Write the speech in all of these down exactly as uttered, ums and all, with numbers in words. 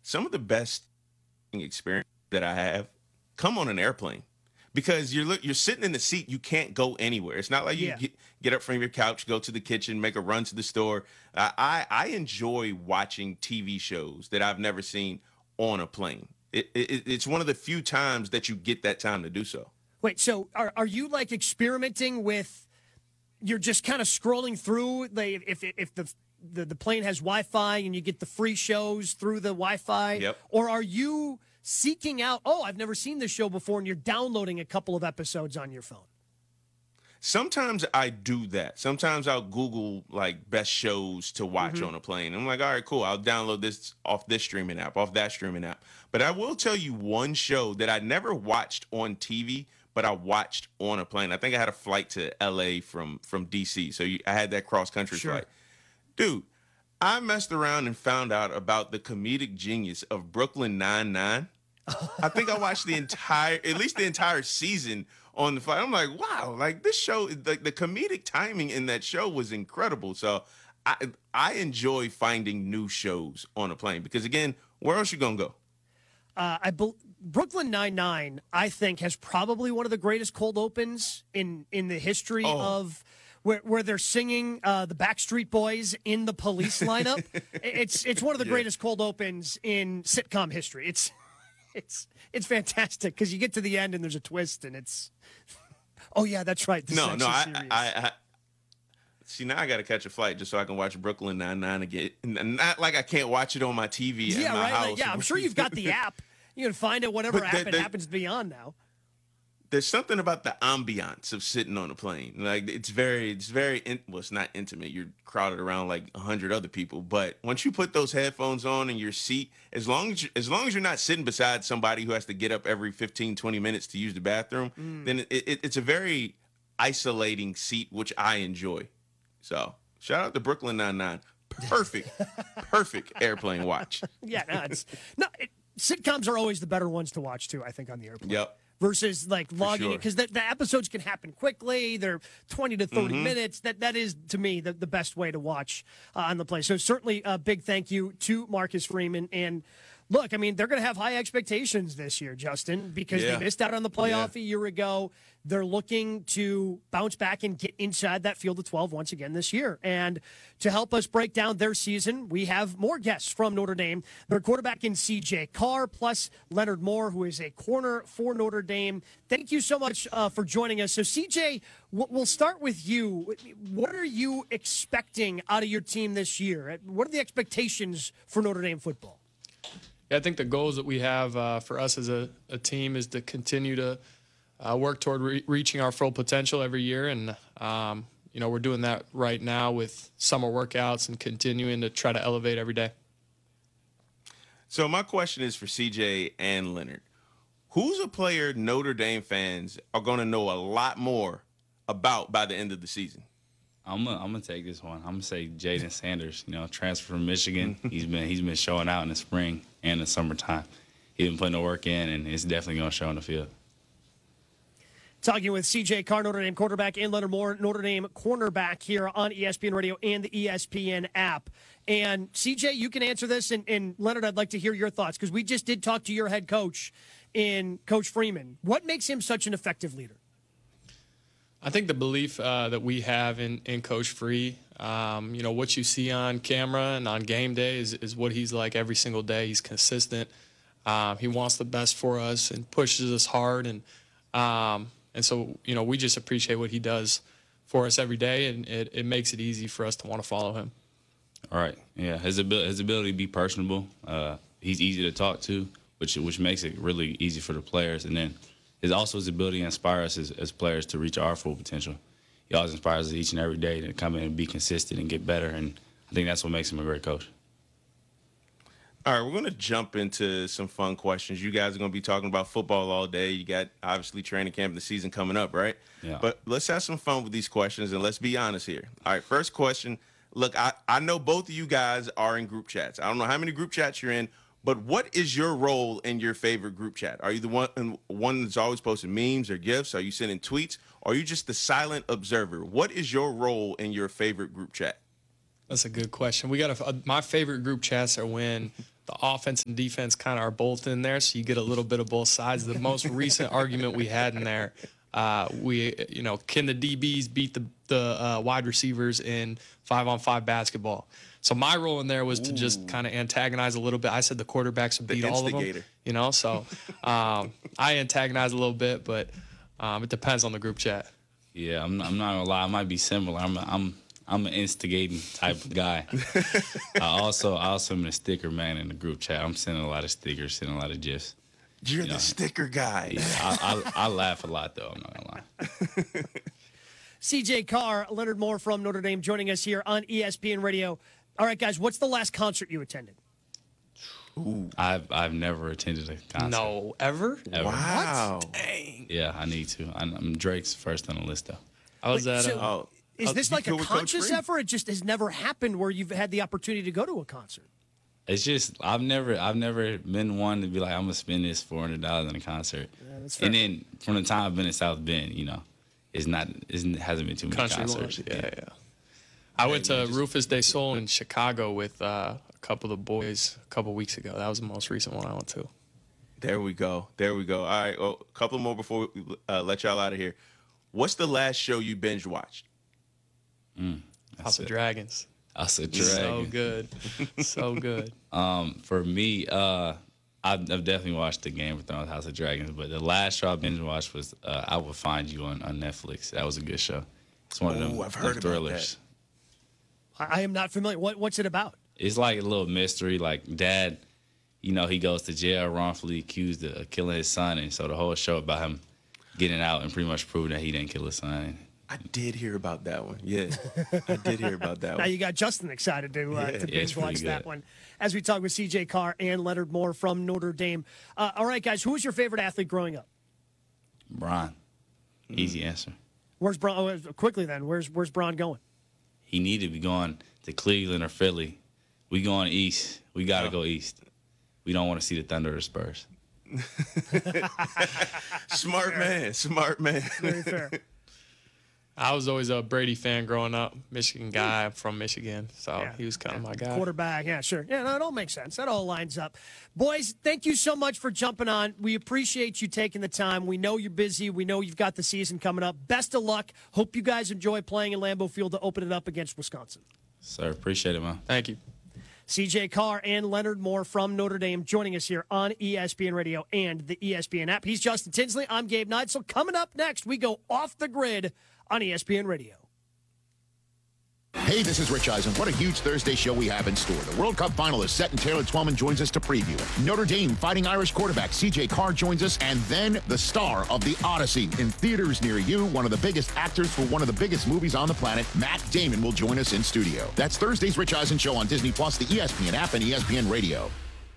some of the best experience that I have come on an airplane because you're you're sitting in the seat, you can't go anywhere. It's not like you Yeah. get, get up from your couch, go to the kitchen, make a run to the store. Uh, I I enjoy watching T V shows that I've never seen on a plane. It, it, it's one of the few times that you get that time to do so. Wait, so are are you like experimenting with? You're just kind of scrolling through. Like if if the the, the plane has Wi-Fi and you get the free shows through the Wi-Fi, Yep. or are you seeking out? Oh, I've never seen this show before, and you're downloading a couple of episodes on your phone. Sometimes I do that. Sometimes I'll Google like best shows to watch Mm-hmm. on a plane. I'm like, all right, cool. I'll download this off this streaming app, off that streaming app. But I will tell you one show that I never watched on T V, but I watched on a plane. I think I had a flight to L A from from D C, so you, I had that cross country Sure. flight. Dude, I messed around and found out about the comedic genius of Brooklyn Nine-Nine. I think I watched the entire, at least the entire season on the flight. I'm like, wow, like this show, the, the comedic timing in that show was incredible. So I I enjoy finding new shows on a plane because again, where else you gonna go? Uh, I bel Brooklyn Nine-Nine, I think, has probably one of the greatest cold opens in in the history Oh. of where where they're singing uh, the Backstreet Boys in the police lineup. it's it's one of the Yeah. greatest cold opens in sitcom history. It's it's it's fantastic because you get to the end and there's a twist and it's oh yeah, that's right. The No, Sexy no, I, series. I, I see now I got to catch a flight just so I can watch Brooklyn Nine Nine again. And not like I can't watch it on my T V yeah at my right. house. Like, yeah, I'm sure you've got the app. You can find it whatever But app the- it the- happens to be on now. There's something about the ambiance of sitting on a plane. Like it's very, it's very, in, well, it's not intimate. You're crowded around like a hundred other people. But once you put those headphones on in your seat, as long as you, as long as you're not sitting beside somebody who has to get up every fifteen, twenty minutes to use the bathroom, then it, it, it's a very isolating seat, which I enjoy. So shout out to Brooklyn Nine-Nine. Perfect, perfect airplane watch. Yeah, no, it's no. It, sitcoms are always the better ones to watch too. I think on the airplane. Yep. Versus like logging sure. because the, the episodes can happen quickly. They're twenty to thirty Mm-hmm. minutes. That that is to me the, the best way to watch uh, on the plane. So certainly a big thank you to Marcus Freeman. And look, I mean they're going to have high expectations this year, Justin, because Yeah. they missed out on the playoff Yeah. a year ago. They're looking to bounce back and get inside that field of twelve once again this year. And to help us break down their season, we have more guests from Notre Dame. Their quarterback in C J Carr, plus Leonard Moore, who is a corner for Notre Dame. Thank you so much uh, for joining us. So, C J, w- we'll start with you. What are you expecting out of your team this year? What are the expectations for Notre Dame football? Yeah, I think the goals that we have uh, for us as a, a team is to continue to uh, work toward re- reaching our full potential every year. And, um, you know, we're doing that right now with summer workouts and continuing to try to elevate every day. So my question is for C J and Leonard. Who's a player Notre Dame fans are going to know a lot more about by the end of the season? I'm gonna I'm gonna take this one. I'm gonna say Jaden Sanders. You know, transfer from Michigan. he's been he's been showing out in the spring and the summertime. He's been putting the work in, and it's definitely gonna show on the field. Talking with C J Carr, Notre Dame quarterback, and Leonard Moore, Notre Dame cornerback here on E S P N Radio and the E S P N app. And C J, you can answer this, and, and Leonard, I'd like to hear your thoughts because we just did talk to your head coach in Coach Freeman. What makes him such an effective leader? I think the belief uh, that we have in, in Coach Free, um, you know, what you see on camera and on game day is, is what he's like every single day. He's consistent. Um, he wants the best for us and pushes us hard. And, um, and so, you know, we just appreciate what he does for us every day, and it, it makes it easy for us to want to follow him. All right, yeah, his ability his ability to be personable. Uh, he's easy to talk to, which which makes it really easy for the players. And then his also his ability to inspire us as, as players to reach our full potential. He always inspires us each and every day to come in and be consistent and get better. And I think that's what makes him a great coach. All right, we're going to jump into some fun questions. You guys are going to be talking about football all day. You got, obviously, training camp and the season coming up, right? Yeah. But let's have some fun with these questions, and let's be honest here. All right, first question. Look, I, I know both of you guys are in group chats. I don't know how many group chats you're in, but what is your role in your favorite group chat? Are you the one, one that's always posting memes or GIFs? Are you sending tweets? Or are you just the silent observer? What is your role in your favorite group chat? That's a good question. We got a, my favorite group chats are when the offense and defense kind of are both in there, so you get a little bit of both sides. The most recent argument we had in there, uh, we, you know, can the D Bs beat the the uh, wide receivers in five-on-five basketball? So my role in there was to just kind of antagonize a little bit. I said the quarterbacks would The beat all of them, instigator. you know. So um, I antagonize a little bit, but um, it depends on the group chat. Yeah, I'm, I'm not gonna lie. I might be similar. I'm I'm I'm an instigating type of guy. I also I also am a sticker man in the group chat. I'm sending a lot of stickers, sending a lot of gifs. You're Yeah. the sticker guy. Yeah, I, I I laugh a lot though. I'm not gonna lie. C J Carr, Leonard Moore from Notre Dame joining us here on E S P N Radio. All right, guys, what's the last concert you attended? I've I've never attended a concert. No, ever? Ever. Wow. Yeah, I need to. I'm, I'm Drake's first on the list though. I was Wait, at so- a, Oh, Is oh, this you like a cool with Coach conscious Free? effort? It just has never happened where you've had the opportunity to go to a concert. It's just I've never I've never been one to be like I'm gonna spend this four hundred dollars on a concert. that's fair. And then from the time I've been in South Bend, you know, it's not it's, it hasn't been too many country concerts. ones. Yeah, yeah. I went to Rufus Day Soul in Chicago with uh, a couple of the boys a couple weeks ago. That was the most recent one I went to. There we go. There we go. All right. Well, a couple more before we uh, let y'all out of here. What's the last show you binge watched? House of Dragons. House of So Dragon. good. So good. Um, for me, uh, I've, I've definitely watched the Game of Thrones, House of Dragons, but the last show I binge watched was uh, I Will Find You on, on Netflix. That was a good show. It's one of them, Ooh, I've them heard about thrillers. I I am not familiar. What, what's it about? It's like a little mystery. Like dad, you know, he goes to jail wrongfully accused of killing his son, and so the whole show about him getting out and pretty much proving that he didn't kill his son. I did hear about that one. Yeah, I did hear about that Now one. you got Justin excited to, uh, Yeah. to Yeah, it's binge watch pretty that good. one as we talk with C J Carr and Leonard Moore from Notre Dame. Uh, all right, guys, who was your favorite athlete growing up? Bron, easy answer. Where's Braun? Oh, quickly then, where's where's Braun going? He needed to be going to Cleveland or Philly. We going east. We got to go east. We don't want to see the Thunder or the Spurs. Smart man. Smart man. Very fair. I was always a Brady fan growing up. Michigan guy. I'm from Michigan, so Yeah. he was kind of my guy. Quarterback, yeah, sure. Yeah, no, it all makes sense. That all lines up. Boys, thank you so much for jumping on. We appreciate you taking the time. We know you're busy. We know you've got the season coming up. Best of luck. Hope you guys enjoy playing in Lambeau Field to open it up against Wisconsin. Sir, appreciate it, man. Thank you. C J Carr and Leonard Moore from Notre Dame joining us here on E S P N Radio and the E S P N app. He's Justin Tinsley. I'm Gabe Neitzel. Coming up next, we go off the grid on E S P N Radio. Hey, this is Rich Eisen. What a huge Thursday show we have in store. The World Cup final is set, and Taylor Twellman joins us to preview it. Notre Dame Fighting Irish quarterback C J Carr joins us, and then the star of The Odyssey in theaters near you, one of the biggest actors for one of the biggest movies on the planet, Matt Damon, will join us in studio. That's Thursday's Rich Eisen show on Disney Plus, the E S P N app, and E S P N Radio.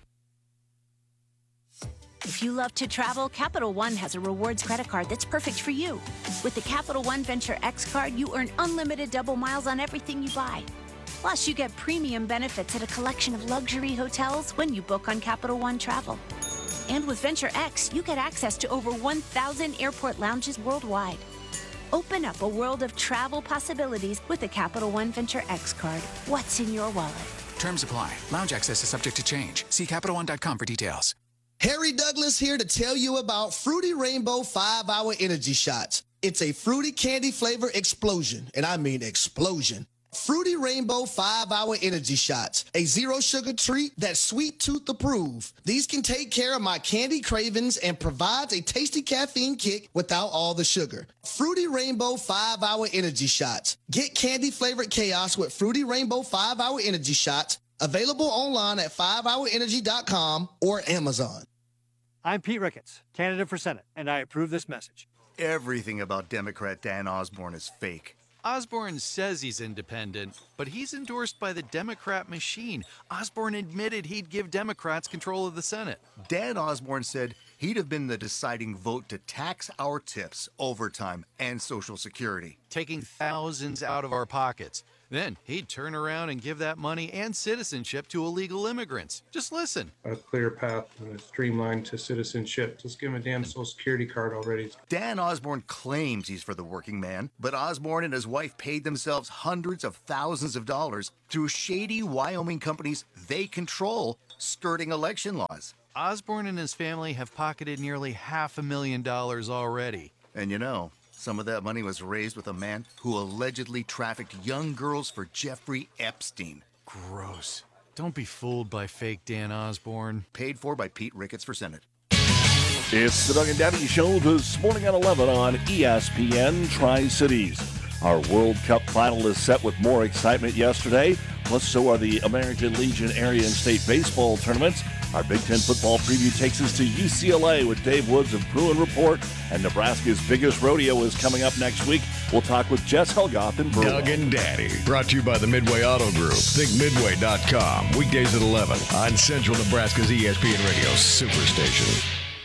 If you love to travel, Capital One has a rewards credit card that's perfect for you. With the Capital One Venture X card, you earn unlimited double miles on everything you buy. Plus, you get premium benefits at a collection of luxury hotels when you book on Capital One Travel. And with Venture X, you get access to over one thousand airport lounges worldwide. Open up a world of travel possibilities with the Capital One Venture X card. What's in your wallet? Terms apply. Lounge access is subject to change. See Capital One dot com for details. Harry Douglas here to tell you about Fruity Rainbow five hour Energy Shots. It's a fruity candy flavor explosion, and I mean explosion. Fruity Rainbow five hour Energy Shots, a zero sugar treat that's sweet tooth approved. These can take care of my candy cravings and provides a tasty caffeine kick without all the sugar. Fruity Rainbow five hour Energy Shots. Get candy flavored chaos with Fruity Rainbow five hour Energy Shots. Available online at five hour energy dot com or Amazon. I'm Pete Ricketts, candidate for Senate, and I approve this message. Everything about Democrat Dan Osborne is fake. Osborne says he's independent, but he's endorsed by the Democrat machine. Osborne admitted he'd give Democrats control of the Senate. Dan Osborne said he'd have been the deciding vote to tax our tips, overtime, and Social Security, taking thousands out of our pockets. Then he'd turn around and give that money and citizenship to illegal immigrants. Just listen. A clear path and a streamline to citizenship. Just give him a damn Social Security card already. Dan Osborne claims he's for the working man, but Osborne and his wife paid themselves hundreds of thousands of dollars through shady Wyoming companies they control skirting election laws. Osborne and his family have pocketed nearly half a million dollars already. And you know, some of that money was raised with a man who allegedly trafficked young girls for Jeffrey Epstein. Gross. Don't be fooled by fake Dan Osborne. Paid for by Pete Ricketts for Senate. It's the Doug and Daddy Show this morning at eleven on E S P N Tri-Cities. Our World Cup final is set with more excitement yesterday. Plus, so are the American Legion area and state baseball tournaments. Our Big Ten football preview takes us to U C L A with Dave Woods of Bruin Report. And Nebraska's biggest rodeo is coming up next week. We'll talk with Jess Helgoth and Bruin. Doug and Daddy, brought to you by the Midway Auto Group. think midway dot com. Weekdays at eleven on Central Nebraska's E S P N Radio Superstation.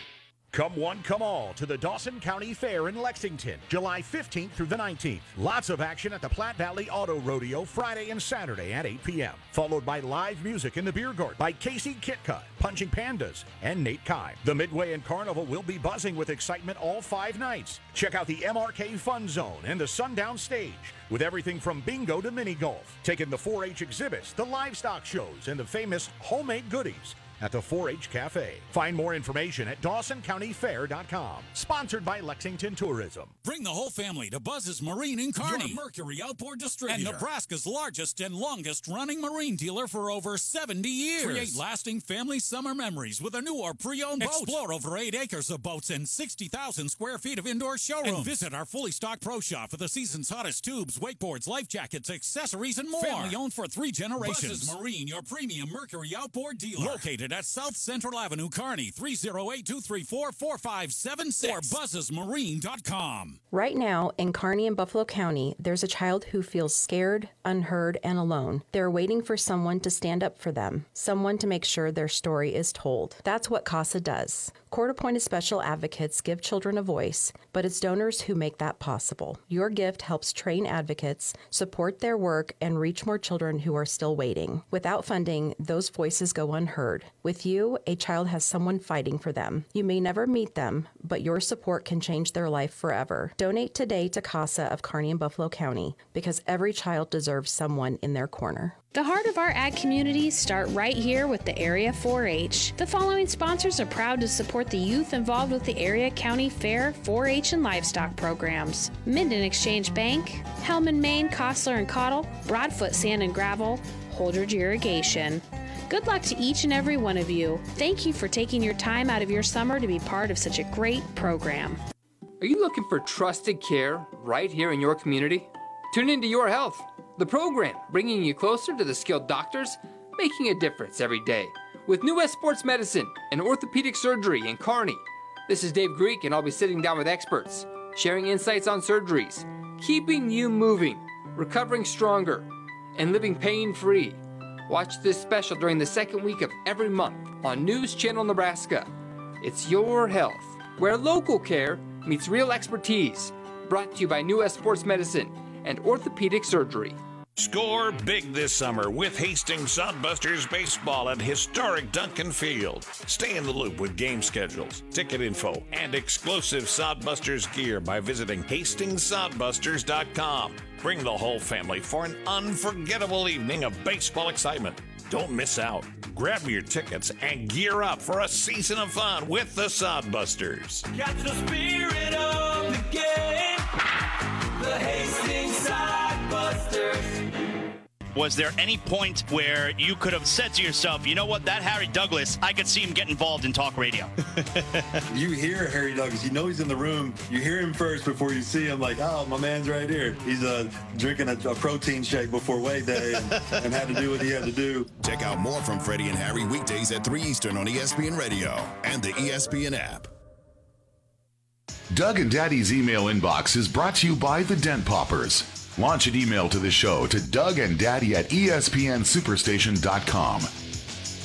Come one, come all to the Dawson County Fair in Lexington, July fifteenth through the nineteenth. Lots of action at the Platte Valley Auto Rodeo Friday and Saturday at eight p.m. Followed by live music in the beer garden by Casey Kitcut, Punching Pandas, and Nate Kime. The Midway and Carnival will be buzzing with excitement all five nights. Check out the M R K Fun Zone and the Sundown Stage with everything from bingo to mini golf. Take in the four H exhibits, the livestock shows, and the famous homemade goodies at the four H Cafe. Find more information at Dawson County Fair dot com. Sponsored by Lexington Tourism. Bring the whole family to Buzz's Marine in Kearney, your Mercury outboard distributor, and Nebraska's largest and longest running marine dealer for over seventy years. Create lasting family summer memories with a new or pre-owned boat. Explore over eight acres of boats and sixty thousand square feet of indoor showrooms. And visit our fully stocked pro shop for the season's hottest tubes, wakeboards, life jackets, accessories, and more. Family owned for three generations. Buzz's Marine, your premium Mercury outboard dealer. Located at South Central Avenue, Kearney, three oh eight, two three four, four five seven six or buzzes marine dot com. Right now, in Kearney and Buffalo County, there's a child who feels scared, unheard, and alone. They're waiting for someone to stand up for them, someone to make sure their story is told. That's what CASA does. Court-appointed special advocates give children a voice, but it's donors who make that possible. Your gift helps train advocates, support their work, and reach more children who are still waiting. Without funding, those voices go unheard. With you, a child has someone fighting for them. You may never meet them, but your support can change their life forever. Donate today to CASA of Kearney and Buffalo County, because every child deserves someone in their corner. The heart of our ag communities start right here with the Area four H. The following sponsors are proud to support the youth involved with the Area County Fair, four H, and livestock programs. Minden Exchange Bank, Hellman, Maine, Kostler and Cottle, Broadfoot Sand and Gravel, Holdridge Irrigation. Good luck to each and every one of you. Thank you for taking your time out of your summer to be part of such a great program. Are you looking for trusted care right here in your community? Tune into Your Health, the program bringing you closer to the skilled doctors, making a difference every day. With New West Sports Medicine and Orthopedic Surgery in Kearney. This is Dave Greek, and I'll be sitting down with experts, sharing insights on surgeries, keeping you moving, recovering stronger, and living pain-free. Watch this special during the second week of every month on News Channel Nebraska. It's Your Health, where local care meets real expertise. Brought to you by New West Sports Medicine and Orthopedic Surgery. Score big this summer with Hastings Sodbusters baseball at historic Duncan Field. Stay in the loop with game schedules, ticket info, and exclusive Sodbusters gear by visiting hastings sodbusters dot com. Bring the whole family for an unforgettable evening of baseball excitement. Don't miss out. Grab your tickets and gear up for a season of fun with the Sodbusters. Catch the spirit of the game. The Hastings Sodbusters. Was there any point where you could have said to yourself, you know what, that Harry Douglas, I could see him get involved in talk radio? You hear Harry Douglas, you know he's in the room. You hear him first before you see him, like, oh, my man's right here. He's uh, drinking a, a protein shake before weigh day and, and had to do what he had to do. Check out more from Freddie and Harry weekdays at three Eastern on E S P N Radio and the E S P N app. Doug and Daddy's email inbox is brought to you by the Dent Poppers. Launch an email to the show to Doug and Daddy at E S P N superstation dot com.